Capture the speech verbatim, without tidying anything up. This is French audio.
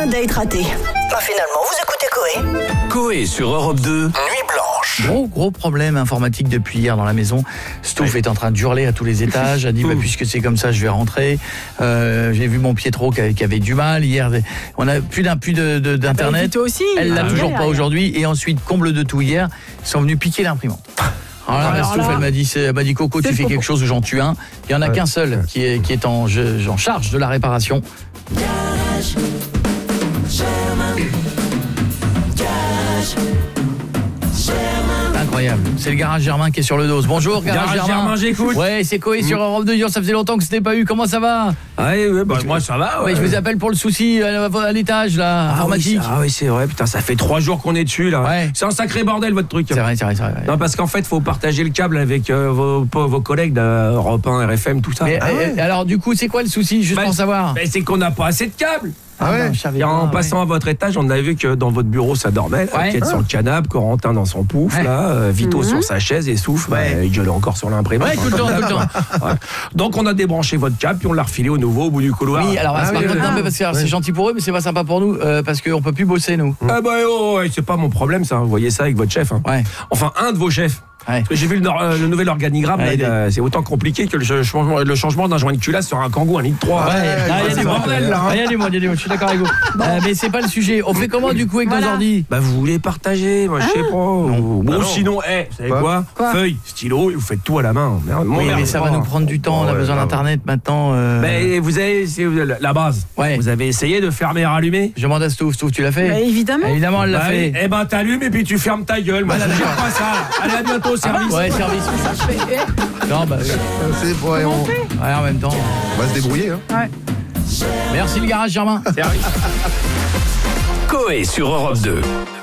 Un date raté. Bah finalement, vous écoutez Coé. Coé sur Europe deux, Nuit Blanche. Gros, gros problème informatique depuis hier dans la maison. Stouff ouais. est en train de hurler à tous les étages. A dit, bah, puisque c'est comme ça, je vais rentrer. Euh, j'ai vu mon Pietro qui avait, qui avait du mal. Hier, on a plus d'un plus de, de, d'internet. Ah bah, toi aussi. Elle l'a ah, toujours ouais, pas ouais. aujourd'hui. Et ensuite, comble de tout, hier, ils sont venus piquer l'imprimante. Alors là, Alors Stouff, là, elle m'a dit, elle m'a dit Coco, tu fais quelque chose ou j'en tue un. Il y en a ouais. qu'un seul qui est, qui est en, je, en charge de la réparation. Garage Germain. Garage Germain. Incroyable. C'est le Garage Germain qui est sur le dos. Bonjour Garage, Garage Germain. Germain, j'écoute. Ouais, c'est Coé sur Europe deux. Ça faisait longtemps que c'était pas eu. Comment ça va? Ah oui, ouais, bah, moi ça va. Ouais. Ouais, je vous appelle pour le souci à, à l'étage là, ah informatique. Oui, ah oui, c'est vrai. Putain, ça fait trois jours qu'on est dessus là. Ouais. C'est un sacré bordel votre truc. C'est vrai, c'est vrai, c'est vrai. Non, parce qu'en fait, faut partager le câble avec euh, vos, vos collègues d'Europe un, R F M, tout ça. Mais, ah ouais. Alors du coup, c'est quoi le souci, juste bah, pour savoir? bah, C'est qu'on n'a pas assez de câbles. Ah ouais. Non, et en pas, passant ouais. à votre étage, on a vu que dans votre bureau ça dormait, là, ouais. Kate ah. sur le canapé, Corentin dans son pouf, ouais. là, euh, Vito mmh. sur sa chaise et Souffle, ouais. bah, il gueule encore sur l'imprimante. Ouais, tout le temps, tout le temps. Ouais. Donc on a débranché votre câble puis on l'a refilé au nouveau au bout du couloir. Oui, alors ah, oui, oui, non, mais parce que alors, ouais. c'est gentil pour eux, mais c'est pas sympa pour nous euh, parce qu'on peut plus bosser nous. Ah bah oh, ouais, c'est pas mon problème ça. Vous voyez ça avec votre chef. Hein. Ouais. Enfin un de vos chefs. Ouais. Parce que j'ai vu le, euh, le nouvel organigramme, ouais, là, c'est autant compliqué que le changement, le changement d'un joint de culasse sur un Kangoo, un litre trois. Ouais, il y a des bordels là. Il y a des mots, il y a des mots, je suis d'accord avec vous. Bon. Euh, mais c'est pas le sujet. On fait comment du coup avec voilà. nos ordi? Bah vous voulez partager, moi je sais pas. Non. Bon bah sinon, eh, hey, vous savez quoi, quoi Feuille, stylo, et vous faites tout à la main. Bon, oui, mais ça va nous prendre du temps, on a ouais, besoin d'internet maintenant. Euh... Mais vous avez, c'est la base. Ouais. Vous avez essayé de fermer et rallumer? Je demande à Stouff, Stouff, tu l'as fait? Bah, évidemment. Évidemment, elle l'a bah, fait. Eh ben t'allumes et puis tu fermes ta gueule. Moi, je gère pas ça. Allez, à bientôt au service. Ouais, service. Non, bah, c'est pour ouais, on... ouais, en même temps, on va se débrouiller. Hein. Ouais. Merci le Garage Germain. Coé sur Europe deux.